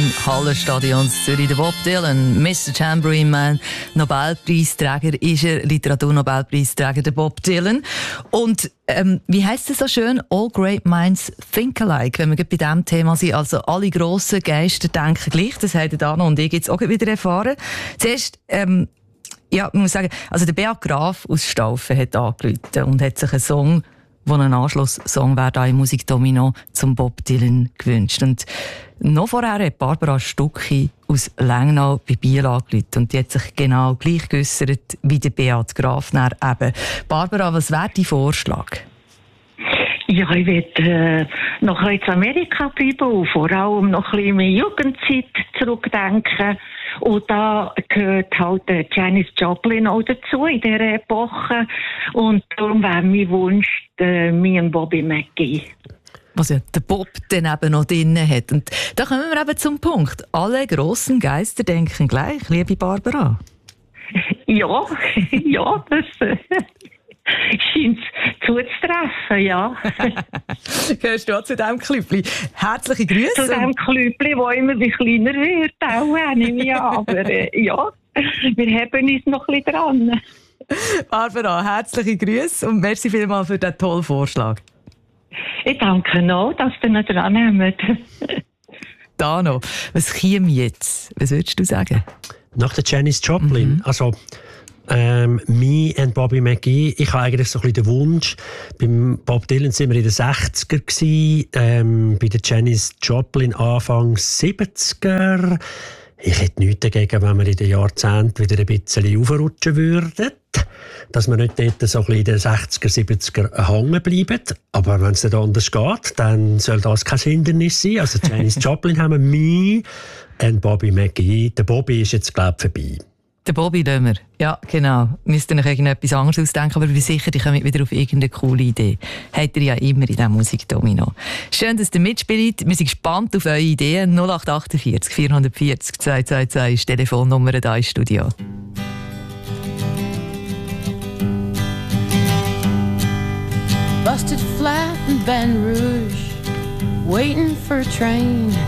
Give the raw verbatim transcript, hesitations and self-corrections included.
im Hallenstadion Zürich. Der Bob Dylan, Mister Tambourine Man, Nobelpreisträger ist er, Literaturnobelpreisträger, der Bob Dylan. Und ähm, wie heisst es so schön? All great minds think alike. Wenn wir bei diesem Thema sind, also alle grossen Geister denken gleich. Das haben Dana und ich jetzt auch wieder erfahren. Zuerst, ähm, ja, man muss sagen, also der Beat Graf aus Staufen hat angerufen und hat sich einen Song, der ein Anschlusssong wäre, im Musikdomino zum Bob Dylan gewünscht. Und noch vorher hat Barbara Stucki aus Lengnau bei Biel angerufen und die hat sich genau gleich geäussert wie der Beat Graf eben. Barbara, was wäre dein Vorschlag? Ja, ich würde äh, noch ein bisschen in Amerika bleiben und vor allem noch ein bisschen in Jugendzeit zurückdenken. Und da gehört halt äh, Janis Joplin auch dazu in dieser Epoche. Und darum wäre mein Wunsch äh, mir und Bobby McGee. Was ja der Bob dann eben noch drin hat. Und da kommen wir eben zum Punkt. Alle grossen Geister denken gleich, liebe Barbara. Ja, ja, das äh, scheint zuzutreffen, ja. Gehörst du auch zu diesem Klüppli? Herzliche Grüße. Zu diesem Klüppli, das immer wie kleiner wird, auch, nehme ich an. Aber äh, ja, wir haben uns noch ein bisschen dran. Barbara, herzliche Grüße und merci vielmals für diesen tollen Vorschlag. Ich danke noch, dass ihr noch dran nehmt. Dano, was käme jetzt? Was würdest du sagen? Nach der Janis Joplin. Mhm. Also, ähm, me and Bobby McGee. Ich habe eigentlich so ein bisschen den Wunsch. Beim Bob Dylan sind wir in den sechziger gewesen, ähm, bei der Janis Joplin Anfang siebziger. Ich hätte nichts dagegen, wenn wir in den Jahrzehnten wieder ein bisschen aufrutschen würden. Dass wir nicht dort so ein bisschen in den sechziger, siebziger hängen bleiben. Aber wenn es nicht anders geht, dann soll das kein Hindernis sein. Also Janis Joplin haben wir, me und Bobby McGee. Der Bobby ist jetzt, glaube ich, vorbei. Der Bobby lassen wir. Ja, genau. Müsst ihr euch irgendetwas anderes ausdenken, aber ich bin sicher, die kommen wieder auf irgendeine coole Idee. Habt ihr ja immer in diesem Musikdomino. Schön, dass ihr mitspielt. Wir sind gespannt auf eure Ideen. null acht acht vier vier vier vier zwei zwei zwei ist die Telefonnummer hier im Studio. Busted flat in Baton Rouge, waiting for a train.